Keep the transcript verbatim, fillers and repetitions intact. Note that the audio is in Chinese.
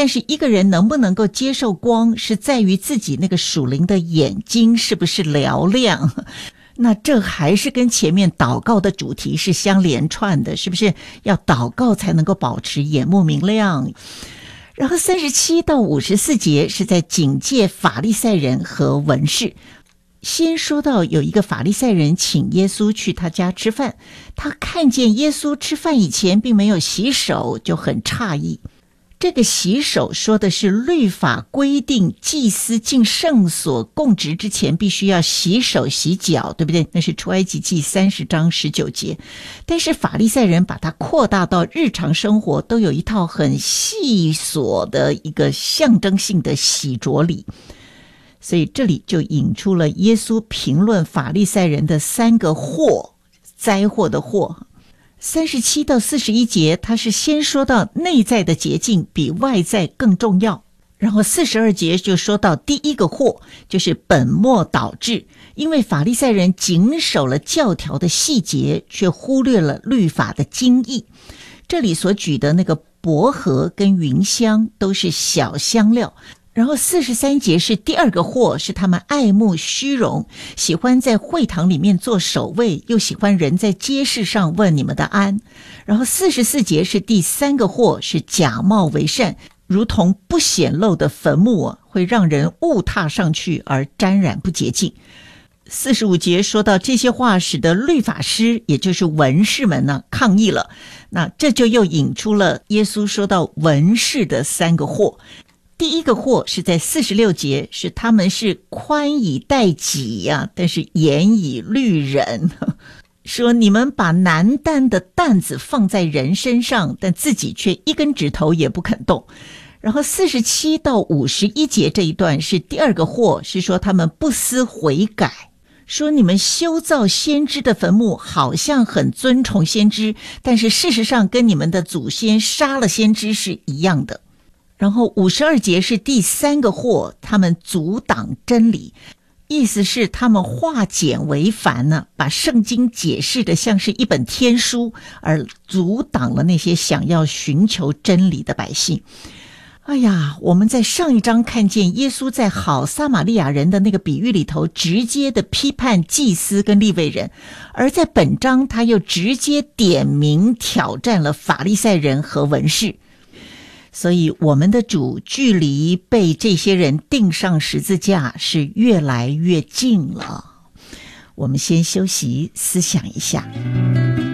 但是一个人能不能够接受光，是在于自己那个属灵的眼睛是不是嘹亮。那这还是跟前面祷告的主题是相连串的，是不是要祷告才能够保持眼目明亮？然后三十七到五十四节是在警戒法利赛人和文士。先说到有一个法利赛人请耶稣去他家吃饭，他看见耶稣吃饭以前并没有洗手，就很诧异。这个洗手说的是律法规定祭司进圣所供职之前必须要洗手洗脚，对不对？那是出埃及记三十章十九节。但是法利赛人把它扩大到日常生活，都有一套很细琐的一个象征性的洗濯礼。所以这里就引出了耶稣评论法利赛人的三个祸，灾祸的祸。三十七到四十一节，他是先说到内在的洁净比外在更重要，然后四十二节就说到第一个祸，就是本末倒置，因为法利赛人谨守了教条的细节，却忽略了律法的精义。这里所举的那个薄荷跟芸香都是小香料。然后四十三节是第二个祸，是他们爱慕虚荣，喜欢在会堂里面做守卫，又喜欢人在街市上问你们的安。然后四十四节是第三个祸，是假冒为善，如同不显露的坟墓啊，会让人误踏上去而沾染不洁净。四十五节说到这些话使得律法师也就是文士们呢抗议了，那这就又引出了耶稣说到文士的三个祸。第一个祸是在四十六节，是他们是宽以待己呀、啊，但是严以律人。说你们把难担的担子放在人身上，但自己却一根指头也不肯动。然后四十七到五十一节这一段是第二个祸，是说他们不思悔改。说你们修造先知的坟墓，好像很尊崇先知，但是事实上跟你们的祖先杀了先知是一样的。然后五十二节是第三个祸，他们阻挡真理，意思是他们化简为繁呢，把圣经解释的像是一本天书，而阻挡了那些想要寻求真理的百姓。哎呀，我们在上一章看见耶稣在好撒玛利亚人的那个比喻里头直接的批判祭司跟利未人，而在本章他又直接点名挑战了法利赛人和文士。所以我们的主距离被这些人钉上十字架是越来越近了。我们先休息思想一下。